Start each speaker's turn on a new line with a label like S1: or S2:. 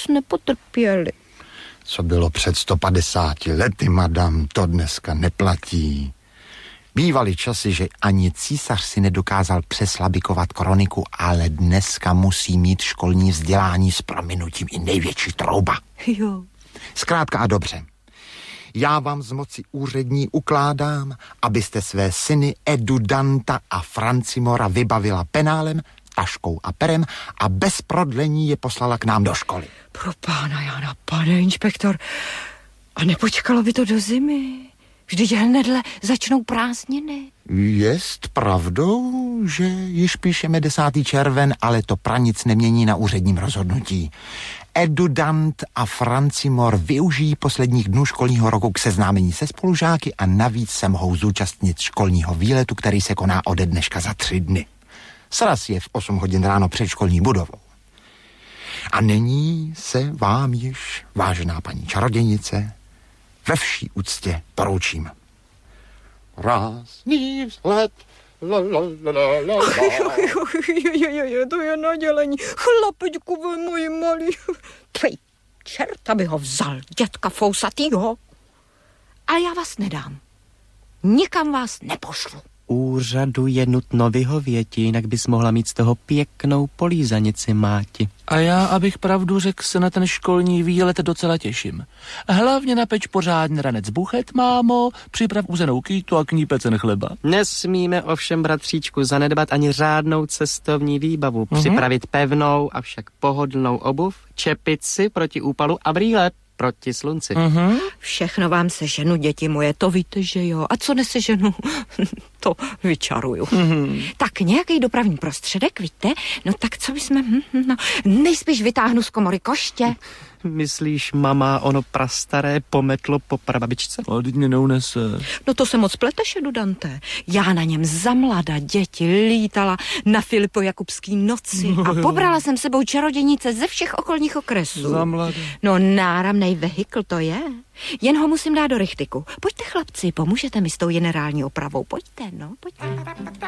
S1: nepotrpěli.
S2: Co bylo před 150 lety, madam, to dneska neplatí. Bývaly časy, že ani císař si nedokázal přeslabikovat kroniku, ale dneska musí mít školní vzdělání s prominutím i největší trouba.
S1: Jo.
S2: Zkrátka a dobře. Já vám z moci úřední ukládám, abyste své syny Edudanta a Francimora vybavila penálem, taškou a perem a bez prodlení je poslala k nám do školy.
S1: Pro pána Jana, pane inspektor, a nepočkalo by to do zimy? Vždyť hnedle začnou prázdniny.
S2: Jest pravdou, že již píšeme 10. červen, ale to pranic nemění na úředním rozhodnutí. Edudant a Francimor využijí posledních dnů školního roku k seznámení se spolužáky a navíc se mohou zúčastnit školního výletu, který se koná ode dneška za 3 dny. Sraz je v 8 hodin ráno před školní budovou. A nyní se vám již, vážená paní čarodějnice, ve vší úctě poroučím. Krásný vzhled,
S1: To je nadělení. Chlapeťku, vy moji malý. Tvej čert, aby ho vzal, dětka fousatýho. Ale já vás nedám. Nikam vás nepošlu.
S3: Úřadu je nutno vyhovět, jinak bys mohla mít z toho pěknou polízanici, máti.
S4: A já, abych pravdu řekl, se na ten školní výlet docela těším. Hlavně napeč pořádný ranec buchet, mámo, připrav uzenou kýtu a knípecen chleba.
S3: Nesmíme ovšem, bratříčku, zanedbat ani řádnou cestovní výbavu. Připravit pevnou, avšak pohodlnou obuv, čepici proti úpalu a brýle proti slunci.
S1: Všechno vám seženu, děti moje, to víte, že jo. A co neseženu, to vyčaruju. Tak nějaký dopravní prostředek, víte? No tak co bychom, nejspíš vytáhnu z komory koště.
S3: Myslíš, mama, ono prastaré pometlo po prababičce?
S4: Ale teď mě neunese.
S1: No to se moc pleteš, Edudante. Já na něm za mlada děti lítala na Filipo Jakubský noci a pobrala jsem sebou čarodějnice ze všech okolních okresů.
S4: Za mlada.
S1: No náramnej vehikl to je. Jen ho musím dát do rychtyku. Pojďte, chlapci, pomůžete mi s tou generální opravou. Pojďte, no, pojďte.